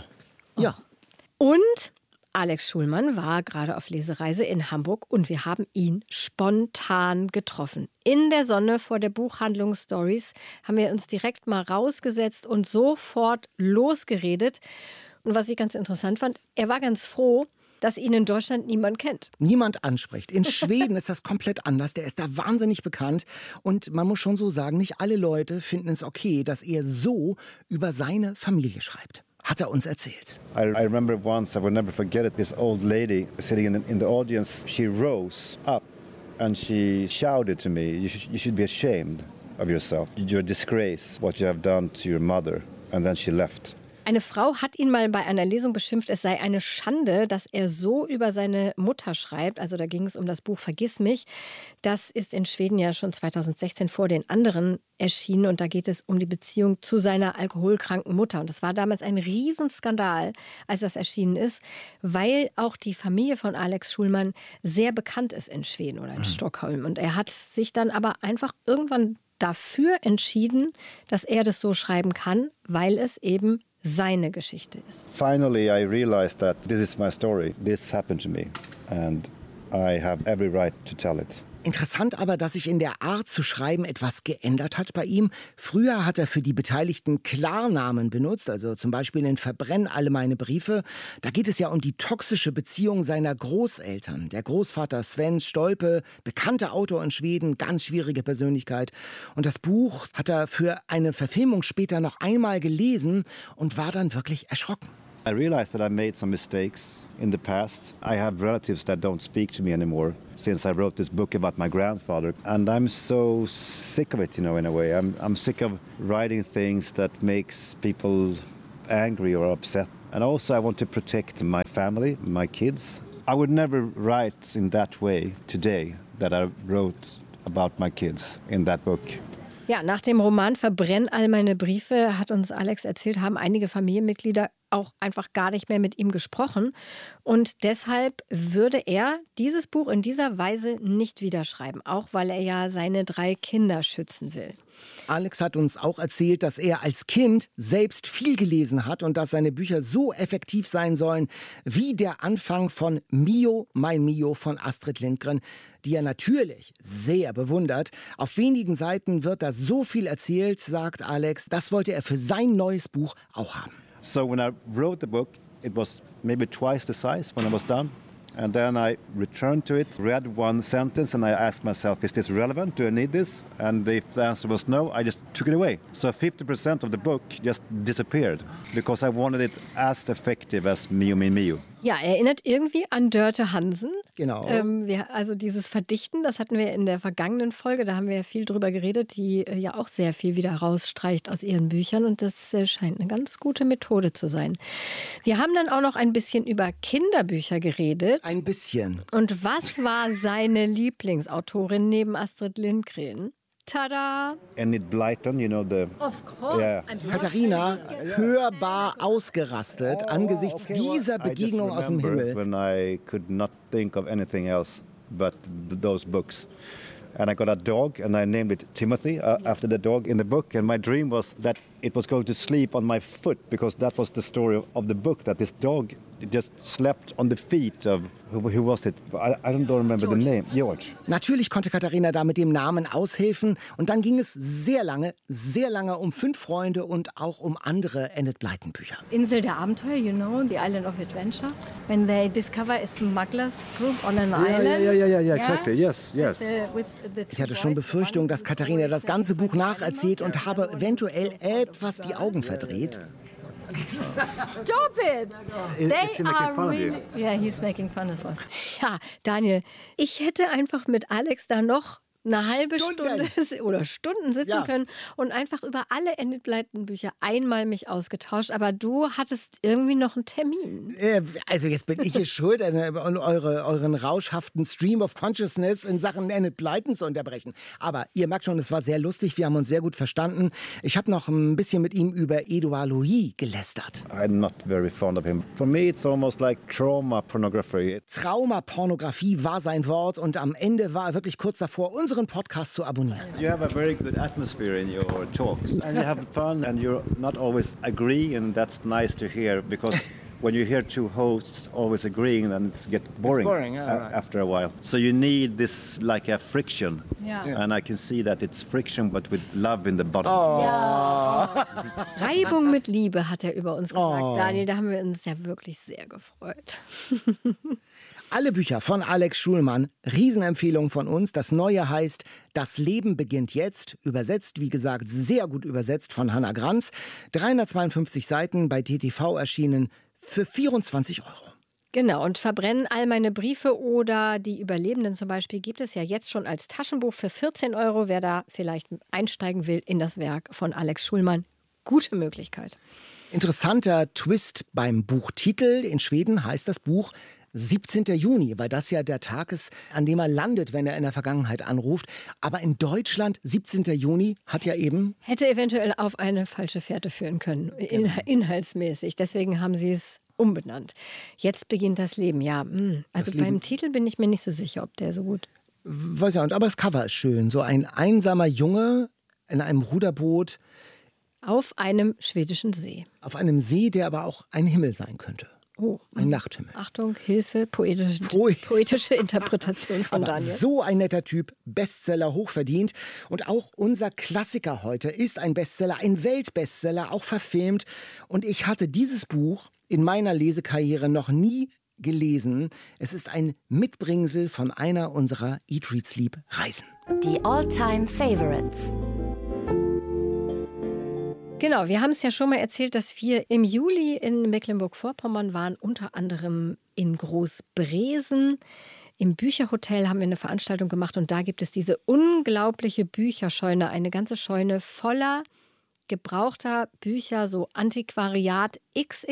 Ja. Und Alex Schulman war gerade auf Lesereise in Hamburg und wir haben ihn spontan getroffen. In der Sonne vor der Buchhandlung Stories haben wir uns direkt mal rausgesetzt und sofort losgeredet. Und was ich ganz interessant fand, er war ganz froh, dass ihn in Deutschland niemand kennt. Niemand anspricht. In Schweden ist das komplett anders. Der ist da wahnsinnig bekannt. Und man muss schon so sagen, nicht alle Leute finden es okay, dass er so über seine Familie schreibt. Hat er uns erzählt. I remember once, I will never forget it, this old lady sitting in the audience, she rose up and she shouted to me, you should be ashamed of yourself. You're a disgrace, what you have done to your mother. And then she left. Eine Frau hat ihn mal bei einer Lesung beschimpft, es sei eine Schande, dass er so über seine Mutter schreibt. Also da ging es um das Buch Vergiss mich. Das ist in Schweden ja schon 2016 vor den anderen erschienen. Und da geht es um die Beziehung zu seiner alkoholkranken Mutter. Und das war damals ein Riesenskandal, als das erschienen ist, weil auch die Familie von Alex Schulman sehr bekannt ist in Schweden oder in Stockholm. Und er hat sich dann aber einfach irgendwann dafür entschieden, dass er das so schreiben kann, weil es eben seine Geschichte ist. Finally I realized that this is my story. This happened to me and I have every right to tell it. Interessant aber, dass sich in der Art zu schreiben etwas geändert hat bei ihm. Früher hat er für die Beteiligten Klarnamen benutzt, also zum Beispiel in Verbrenn alle meine Briefe. Da geht es ja um die toxische Beziehung seiner Großeltern. Der Großvater Sven Stolpe, bekannter Autor in Schweden, ganz schwierige Persönlichkeit. Und das Buch hat er für eine Verfilmung später noch einmal gelesen und war dann wirklich erschrocken. I realized that I made some mistakes in the past. I have relatives that don't speak to me anymore since I wrote this book about my grandfather. And I'm so sick of it, in a way. I'm sick of writing things that makes people angry or upset. And also I want to protect my family, my kids. I would never write in that way today that I wrote about my kids in that book. Ja, nach dem Roman Verbrenn all meine Briefe, hat uns Alex erzählt, haben einige Familienmitglieder auch einfach gar nicht mehr mit ihm gesprochen. Und deshalb würde er dieses Buch in dieser Weise nicht wieder schreiben, auch weil er ja seine 3 Kinder schützen will. Alex hat uns auch erzählt, dass er als Kind selbst viel gelesen hat und dass seine Bücher so effektiv sein sollen wie der Anfang von Mio, mein Mio von Astrid Lindgren, die er natürlich sehr bewundert. Auf wenigen Seiten wird da so viel erzählt, sagt Alex. Das wollte er für sein neues Buch auch haben. So when I wrote the book, it was maybe twice the size when I was done. And then I returned to it, read one sentence, and I asked myself, is this relevant? Do I need this? And if the answer was no, I just took it away. So 50% of the book just disappeared because I wanted it as effective as Mio, mi, Mio. Ja, erinnert irgendwie an Dörte Hansen. Genau. Also dieses Verdichten, das hatten wir in der vergangenen Folge, da haben wir ja viel drüber geredet, die ja auch sehr viel wieder rausstreicht aus ihren Büchern und das scheint eine ganz gute Methode zu sein. Wir haben dann auch noch ein bisschen über Kinderbücher geredet. Ein bisschen. Und was war seine Lieblingsautorin neben Astrid Lindgren? Tada! Enid Blyton, you know the... Of course. Yeah. Katharina, hörbar ausgerastet angesichts dieser Begegnung aus dem Himmel. When I could not think of anything else but those books. And I got a dog and I named it Timothy after the dog in the book. And my dream was that it was going to sleep on my foot because that was the story of the book, that this dog just slept on the feet of, who was it? I don't remember the name. George. Natürlich konnte Katharina da mit dem Namen aushelfen. Und dann ging es sehr lange um 5 Freunde und auch um andere Enid Blyton Bücher. Insel der Abenteuer, you know, the island of adventure. When they discover a smugglers group on an island. Yeah, exactly. Yes. Ich hatte schon Befürchtung, dass Katharina das ganze Buch nacherzählt und habe eventuell etwas die Augen verdreht. Stop it! They are really... Yeah, he's making fun of us. Ja, Daniel, ich hätte einfach mit Alex da noch eine halbe Stunde oder Stunden sitzen können und einfach über alle Enid Blyton Bücher einmal mich ausgetauscht. Aber du hattest irgendwie noch einen Termin. Also jetzt bin ich es schuld, euren rauschhaften Stream of Consciousness in Sachen Enid Blyton zu unterbrechen. Aber ihr merkt schon, es war sehr lustig, wir haben uns sehr gut verstanden. Ich habe noch ein bisschen mit ihm über Edouard Louis gelästert. I'm not very fond of him. For me it's almost like trauma pornography. Traumapornografie war sein Wort und am Ende war er wirklich kurz davor, unseren Podcast zu abonnieren. You have a very good atmosphere in your talks and you have fun and you're not always agree and that's nice to hear because when you hear 2 hosts always agreeing then it gets boring, after a while. So you need this like a friction. Yeah. And I can see that it's friction but with love in the bottom. Oh. Ja. Reibung mit Liebe hat er über uns gesagt. Daniel, da haben wir uns ja wirklich sehr gefreut. Alle Bücher von Alex Schulman, Riesenempfehlung von uns. Das Neue heißt Das Leben beginnt jetzt. Übersetzt, wie gesagt, sehr gut übersetzt von Hannah Granz. 352 Seiten, bei TTV erschienen, für 24 €. Genau, und Verbrennen all meine Briefe oder die Überlebenden zum Beispiel gibt es ja jetzt schon als Taschenbuch für 14 €. Wer da vielleicht einsteigen will in das Werk von Alex Schulman, gute Möglichkeit. Interessanter Twist beim Buchtitel. In Schweden heißt das Buch 17. Juni, weil das ja der Tag ist, an dem er landet, wenn er in der Vergangenheit anruft. Aber in Deutschland, 17. Juni, hat ja eben... Hätte eventuell auf eine falsche Fährte führen können, inhaltsmäßig. Deswegen haben sie es umbenannt. Jetzt beginnt das Leben, ja. Also beim Titel bin ich mir nicht so sicher, ob der so gut... Weiß ja nicht, aber das Cover ist schön. So ein einsamer Junge in einem Ruderboot. Auf einem schwedischen See. Auf einem See, der aber auch ein Himmel sein könnte. Oh, ein Nachthimmel. Achtung, Hilfe, poetische Interpretation von Aber Daniel. So ein netter Typ, Bestseller hochverdient. Und auch unser Klassiker heute ist ein Bestseller, ein Weltbestseller, auch verfilmt. Und ich hatte dieses Buch in meiner Lesekarriere noch nie gelesen. Es ist ein Mitbringsel von einer unserer Eat, Read, Sleep Reisen. Die All-Time Favorites. Genau, wir haben es ja schon mal erzählt, dass wir im Juli in Mecklenburg-Vorpommern waren, unter anderem in Großbresen. Im Bücherhotel haben wir eine Veranstaltung gemacht und da gibt es diese unglaubliche Bücherscheune, eine ganze Scheune voller gebrauchter Bücher, so Antiquariat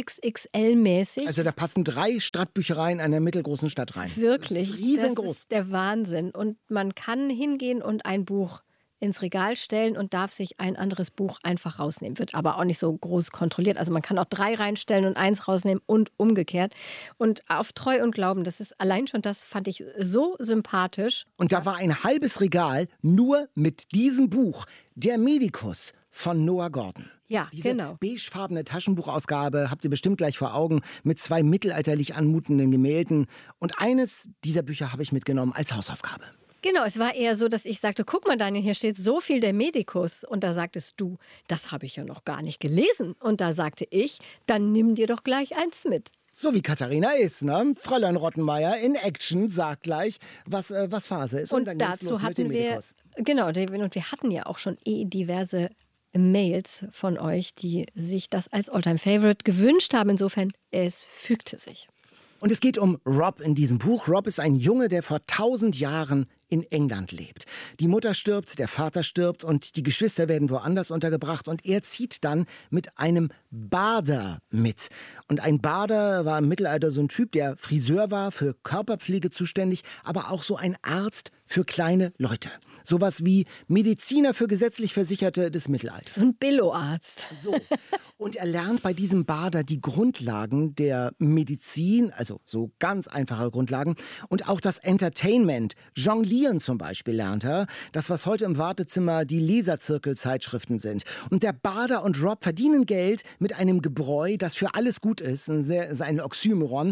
XXXL-mäßig. Also da passen 3 Stadtbüchereien einer mittelgroßen Stadt rein. Wirklich, das ist riesengroß. Das ist der Wahnsinn. Und man kann hingehen und ein Buch ins Regal stellen und darf sich ein anderes Buch einfach rausnehmen. Wird aber auch nicht so groß kontrolliert. Also man kann auch 3 reinstellen und 1 rausnehmen und umgekehrt. Und auf Treu und Glauben, das ist allein schon, das fand ich so sympathisch. Und da war ein halbes Regal nur mit diesem Buch, Der Medikus von Noah Gordon. Ja, Diese genau. beigefarbene Taschenbuchausgabe habt ihr bestimmt gleich vor Augen mit 2 mittelalterlich anmutenden Gemälden. Und eines dieser Bücher habe ich mitgenommen als Hausaufgabe. Genau, es war eher so, dass ich sagte, guck mal Daniel, hier steht so viel der Medikus. Und da sagtest du, das habe ich ja noch gar nicht gelesen. Und da sagte ich, dann nimm dir doch gleich eins mit. So wie Katharina ist, ne? Fräulein Rottenmeier in Action sagt gleich, was Phase ist. Und dann geht's dazu los mit dem hatten wir, Medikus. genau, und wir hatten ja auch schon diverse Mails von euch, die sich das als Alltime-Favorite gewünscht haben. Insofern, es fügte sich. Und es geht um Rob in diesem Buch. Rob ist ein Junge, der vor 1000 Jahren in England lebt. Die Mutter stirbt, der Vater stirbt und die Geschwister werden woanders untergebracht. Und er zieht dann mit einem Bader mit. Und ein Bader war im Mittelalter so ein Typ, der Friseur war, für Körperpflege zuständig, aber auch so ein Arzt für kleine Leute. Sowas wie Mediziner für gesetzlich Versicherte des Mittelalters. So ein Billo-Arzt. So. Und er lernt bei diesem Bader die Grundlagen der Medizin, also so ganz einfache Grundlagen, und auch das Entertainment. Jonglieren zum Beispiel lernt er, das, was heute im Wartezimmer die Leserzirkelzeitschriften sind. Und der Bader und Rob verdienen Geld mit einem Gebräu, das für alles gut ist, ein Oxymoron,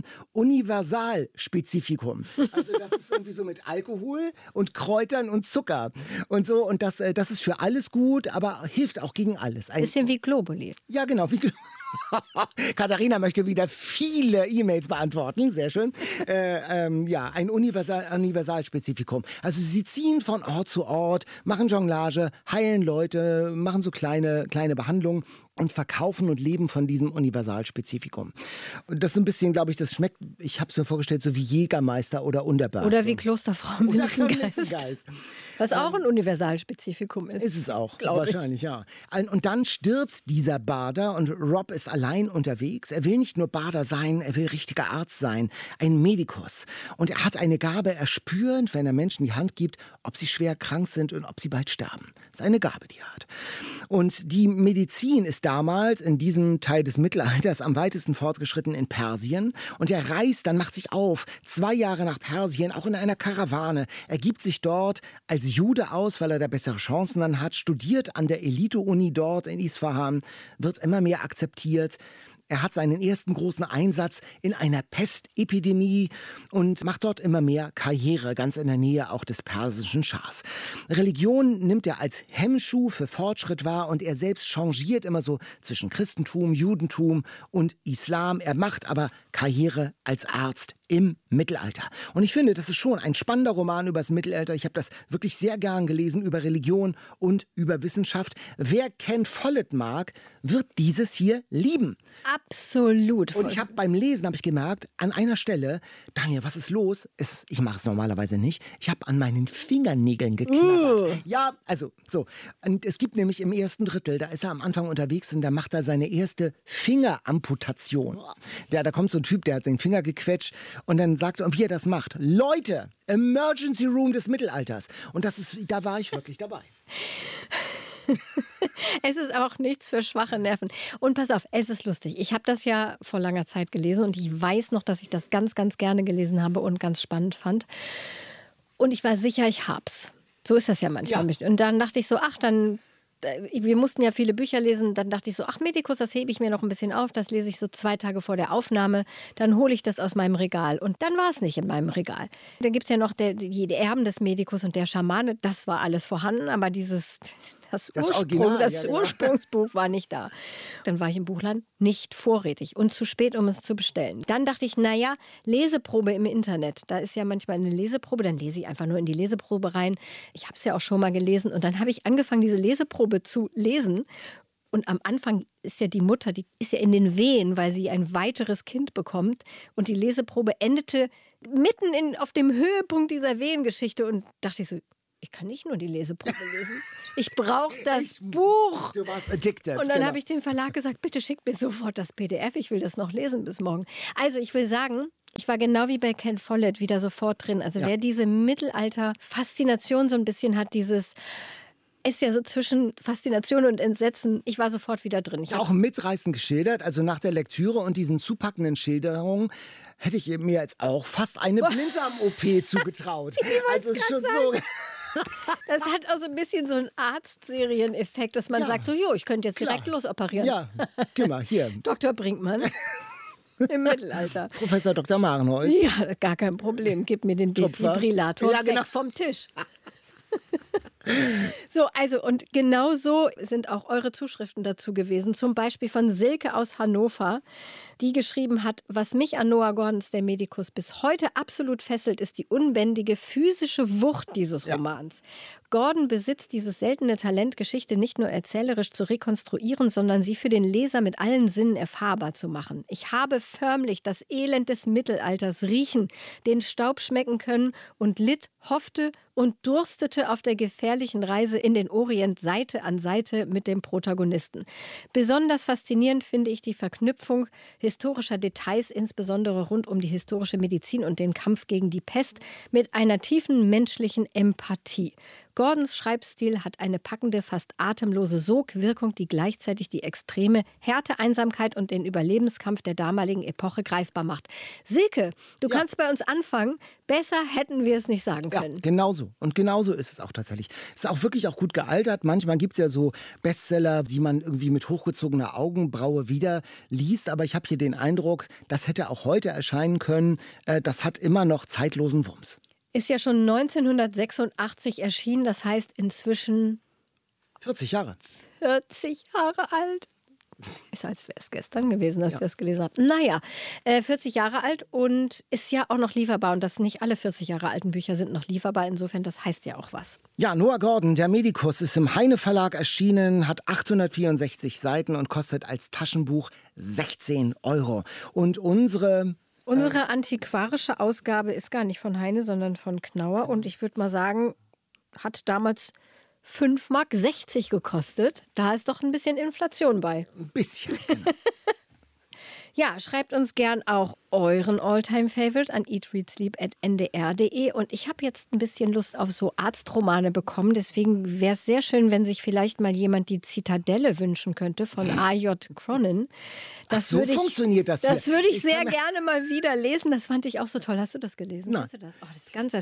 Universalspezifikum. Also das ist irgendwie so mit Alkohol und Kräutern und Zucker und so. Und das ist für alles gut, aber hilft auch gegen alles. Bisschen wie Globuli. Ja, genau. Katharina möchte wieder viele E-Mails beantworten. Sehr schön. Ja, ein Universalspezifikum. Also sie ziehen von Ort zu Ort, machen Jonglage, heilen Leute, machen so kleine Behandlungen und verkaufen und leben von diesem Universalspezifikum. Und das ist ein bisschen, glaube ich, das schmeckt, ich habe es mir vorgestellt, so wie Jägermeister oder Unterberg. Oder wie Klosterfrau Melzengeist. Was auch ein Universalspezifikum ist. Ist es auch, wahrscheinlich, ja. Und dann stirbt dieser Bader und Rob ist allein unterwegs. Er will nicht nur Bader sein, er will richtiger Arzt sein, ein Medikus. Und er hat eine Gabe, er spürt, wenn er Menschen die Hand gibt, ob sie schwer krank sind und ob sie bald sterben. Das ist eine Gabe, die er hat. Und die Medizin ist damals in diesem Teil des Mittelalters am weitesten fortgeschritten in Persien. Und er reist, dann macht sich auf, 2 Jahre nach Persien, auch in einer Karawane. Er gibt sich dort als Jude aus, weil er da bessere Chancen dann hat, studiert an der Elite-Uni dort in Isfahan, wird immer mehr akzeptiert. Er hat seinen ersten großen Einsatz in einer Pestepidemie und macht dort immer mehr Karriere, ganz in der Nähe auch des persischen Schahs. Religion nimmt er als Hemmschuh für Fortschritt wahr und er selbst changiert immer so zwischen Christentum, Judentum und Islam. Er macht aber Karriere als Arzt im Mittelalter. Und ich finde, das ist schon ein spannender Roman über das Mittelalter. Ich habe das wirklich sehr gern gelesen, über Religion und über Wissenschaft. Wer Ken Follett mag, wird dieses hier lieben. Absolut. Und ich habe beim Lesen gemerkt, an einer Stelle, Daniel, was ist los? Ich mache es normalerweise nicht. Ich habe an meinen Fingernägeln geknabbert. Ja, also so. Und es gibt nämlich im ersten Drittel, da ist er am Anfang unterwegs und da macht er seine erste Fingeramputation. Da kommt so ein Typ, der hat den Finger gequetscht und dann sagt er, wie er das macht. Leute, Emergency Room des Mittelalters. Und da war ich wirklich dabei. Es ist auch nichts für schwache Nerven. Und pass auf, es ist lustig. Ich habe das ja vor langer Zeit gelesen und ich weiß noch, dass ich das ganz, ganz gerne gelesen habe und ganz spannend fand. Und ich war sicher, ich hab's. So ist das ja manchmal. Ja. Und dann dachte ich so, wir mussten ja viele Bücher lesen, dann dachte ich so, Medikus, das hebe ich mir noch ein bisschen auf, das lese ich so 2 Tage vor der Aufnahme, dann hole ich das aus meinem Regal. Und dann war es nicht in meinem Regal. Dann gibt es ja noch die Erben des Medikus und der Schamane, das war alles vorhanden, aber das Ursprungsbuch war nicht da. Dann war ich im Buchladen nicht vorrätig und zu spät, um es zu bestellen. Dann dachte ich, Leseprobe im Internet. Da ist ja manchmal eine Leseprobe, dann lese ich einfach nur in die Leseprobe rein. Ich habe es ja auch schon mal gelesen und dann habe ich angefangen, diese Leseprobe zu lesen. Und am Anfang ist ja die Mutter, die ist ja in den Wehen, weil sie ein weiteres Kind bekommt. Und die Leseprobe endete mitten auf dem Höhepunkt dieser Wehengeschichte. Und dachte ich so, ich kann nicht nur die Leseprobe lesen. Ich brauche das Buch. Du warst addicted. Und dann habe ich dem Verlag gesagt, bitte schickt mir sofort das PDF. Ich will das noch lesen bis morgen. Also ich will sagen, ich war genau wie bei Ken Follett wieder sofort drin. Also wer diese Mittelalter-Faszination so ein bisschen hat, ist ja so zwischen Faszination und Entsetzen. Ich war sofort wieder drin. Auch mitreißend geschildert. Also nach der Lektüre und diesen zupackenden Schilderungen hätte ich mir jetzt auch fast eine Blinddarm-OP zugetraut. Also ist schon so. Das hat auch so ein bisschen so einen Arztserieneffekt, dass man sagt, so, ich könnte jetzt direkt losoperieren. Ja, geh mal, hier. Dr. Brinkmann im Mittelalter. Professor Dr. Marenholz. Ja, gar kein Problem. Gib mir den Defibrillator weg vom Tisch. So, also und genau so sind auch eure Zuschriften dazu gewesen. Zum Beispiel von Silke aus Hannover, die geschrieben hat, was mich an Noah Gordons Der Medikus bis heute absolut fesselt, ist die unbändige physische Wucht dieses Romans. Gordon besitzt dieses seltene Talent, Geschichte nicht nur erzählerisch zu rekonstruieren, sondern sie für den Leser mit allen Sinnen erfahrbar zu machen. Ich habe förmlich das Elend des Mittelalters riechen, den Staub schmecken können und litt, hoffte und durstete auf der gefährlichen Reise in den Orient Seite an Seite mit dem Protagonisten. Besonders faszinierend finde ich die Verknüpfung historischer Details, insbesondere rund um die historische Medizin und den Kampf gegen die Pest, mit einer tiefen menschlichen Empathie. Gordons Schreibstil hat eine packende, fast atemlose Sogwirkung, die gleichzeitig die extreme Härte, Einsamkeit und den Überlebenskampf der damaligen Epoche greifbar macht. Silke, du kannst bei uns anfangen. Besser hätten wir es nicht sagen können. Ja, genauso. Und genauso ist es auch tatsächlich. Es ist auch wirklich auch gut gealtert. Manchmal gibt es ja so Bestseller, die man irgendwie mit hochgezogener Augenbraue wieder liest. Aber ich habe hier den Eindruck, das hätte auch heute erscheinen können. Das hat immer noch zeitlosen Wumms. Ist ja schon 1986 erschienen, das heißt inzwischen 40 Jahre. 40 Jahre alt. Ist, als wäre es gestern gewesen, dass wir es gelesen haben. Naja, 40 Jahre alt und ist ja auch noch lieferbar. Und das nicht alle 40 Jahre alten Bücher sind noch lieferbar. Insofern, das heißt ja auch was. Ja, Noah Gordon, Der Medikus, ist im Heine Verlag erschienen, hat 864 Seiten und kostet als Taschenbuch 16 €. Und unsere antiquarische Ausgabe ist gar nicht von Heine, sondern von Knauer. Und ich würde mal sagen, hat damals 5,60 Mark gekostet. Da ist doch ein bisschen Inflation bei. Ein bisschen. Genau. Ja, schreibt uns gern auch euren All-Time-Favorite an eatreadsleep@ndr.de. Und ich habe jetzt ein bisschen Lust auf so Arztromane bekommen. Deswegen wäre es sehr schön, wenn sich vielleicht mal jemand die Zitadelle wünschen könnte von A.J. Cronin. So funktioniert das hier. Das würde ich sehr gerne mal wieder lesen. Das fand ich auch so toll. Hast du das gelesen? Nein. Du das? Oh, das Ganze,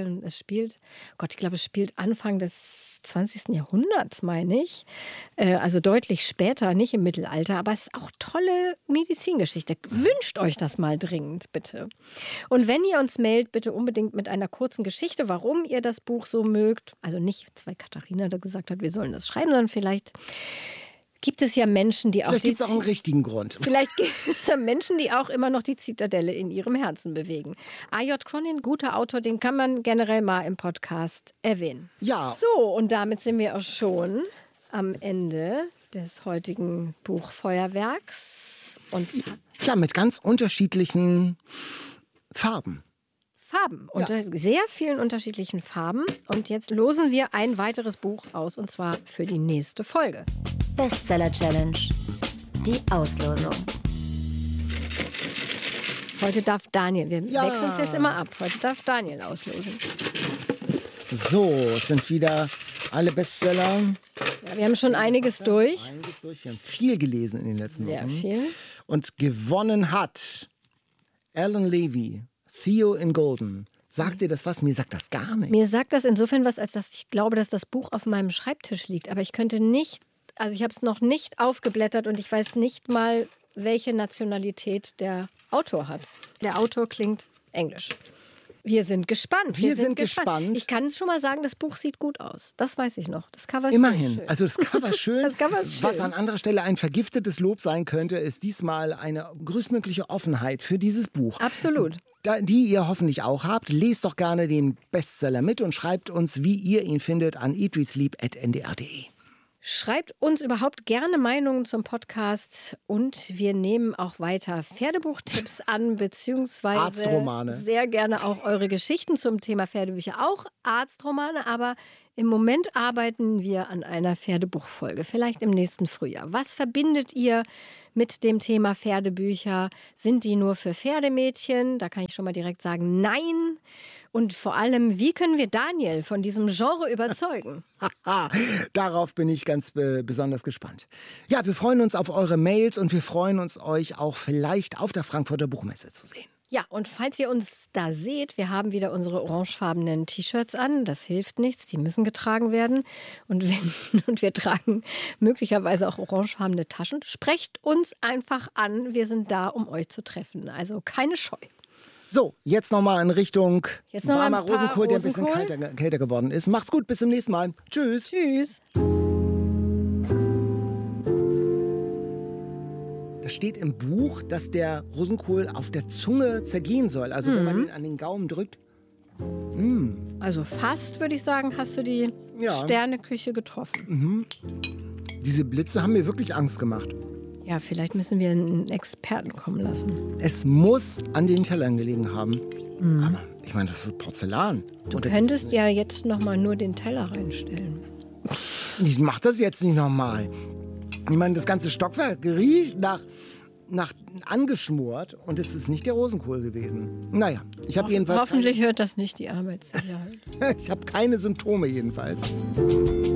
ich glaube, es spielt Anfang des 20. Jahrhunderts, meine ich. Also deutlich später, nicht im Mittelalter. Aber es ist auch tolle Medizingeschichte. Wünscht euch das mal dringend, bitte. Und wenn ihr uns mailt, bitte unbedingt mit einer kurzen Geschichte, warum ihr das Buch so mögt. Also nicht, weil Katharina da gesagt hat, wir sollen das schreiben, sondern vielleicht gibt es ja Menschen, die auch... Vielleicht gibt es auch einen richtigen Grund. Vielleicht gibt es ja Menschen, die auch immer noch die Zitadelle in ihrem Herzen bewegen. A.J. Cronin, guter Autor, den kann man generell mal im Podcast erwähnen. Ja. So, und damit sind wir auch schon am Ende des heutigen Buchfeuerwerks. Und Ja, mit ganz unterschiedlichen Farben. Unter sehr vielen unterschiedlichen Farben. Und jetzt losen wir ein weiteres Buch aus, und zwar für die nächste Folge. Bestseller Challenge. Die Auslosung. Heute darf Daniel, wir wechseln es jetzt immer ab. Heute darf Daniel auslosen. So, es sind wieder alle Bestseller. Ja, wir haben schon einiges durch. Wir haben viel gelesen in den letzten Wochen. Sehr viel. Und gewonnen hat Alan Levy, Theo in Golden. Sagt dir das was? Mir sagt das gar nicht. Mir sagt das insofern was, als dass ich glaube, dass das Buch auf meinem Schreibtisch liegt. Aber ich könnte nicht, also ich habe es noch nicht aufgeblättert und ich weiß nicht mal, welche Nationalität der Autor hat. Der Autor klingt englisch. Wir sind gespannt. Wir sind gespannt. Ich kann schon mal sagen, das Buch sieht gut aus. Das weiß ich noch. Das Cover ist Immerhin. schön. Also das Cover ist schön. Das Cover ist schön. Was an anderer Stelle ein vergiftetes Lob sein könnte, ist diesmal eine größtmögliche Offenheit für dieses Buch. Absolut. Die ihr hoffentlich auch habt. Lest doch gerne den Bestseller mit und schreibt uns, wie ihr ihn findet, an eatreadsleep@ndr.de. Schreibt uns überhaupt gerne Meinungen zum Podcast und wir nehmen auch weiter Pferdebuchtipps an, beziehungsweise Arztromane. Sehr gerne auch eure Geschichten zum Thema Pferdebücher, auch Arztromane, aber im Moment arbeiten wir an einer Pferdebuchfolge, vielleicht im nächsten Frühjahr. Was verbindet ihr mit dem Thema Pferdebücher? Sind die nur für Pferdemädchen? Da kann ich schon mal direkt sagen, nein. Und vor allem, wie können wir Daniel von diesem Genre überzeugen? Darauf bin ich ganz besonders gespannt. Ja, wir freuen uns auf eure Mails und wir freuen uns, euch auch vielleicht auf der Frankfurter Buchmesse zu sehen. Ja, und falls ihr uns da seht, wir haben wieder unsere orangefarbenen T-Shirts an. Das hilft nichts, die müssen getragen werden. Und wir tragen möglicherweise auch orangefarbene Taschen. Sprecht uns einfach an, wir sind da, um euch zu treffen. Also keine Scheu. So, jetzt nochmal in Richtung warmer ein paar Rosenkohl, der ein bisschen Rosenkohl. kälter geworden ist. Macht's gut, bis zum nächsten Mal. Tschüss. Tschüss. Es steht im Buch, dass der Rosenkohl auf der Zunge zergehen soll. Also wenn man ihn an den Gaumen drückt. Also fast, würde ich sagen, hast du die Sterneküche getroffen. Diese Blitze haben mir wirklich Angst gemacht. Ja, vielleicht müssen wir einen Experten kommen lassen. Es muss an den Tellern gelegen haben. Aber ich meine, das ist Porzellan. Du könntest ja jetzt nochmal nur den Teller reinstellen. Ich mach das jetzt nicht nochmal. Ich meine, das ganze Stockwerk riecht nach angeschmort und es ist nicht der Rosenkohl gewesen. Naja, ich habe jedenfalls... Hoffentlich hört das nicht die Arbeitssicherheit. Ich habe keine Symptome jedenfalls.